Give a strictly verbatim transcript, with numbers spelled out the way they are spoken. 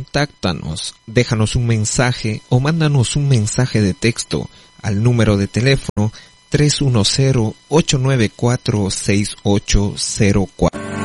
contáctanos, déjanos un mensaje o mándanos un mensaje de texto al número de teléfono tres uno cero, ocho nueve cuatro, seis ocho cero cuatro.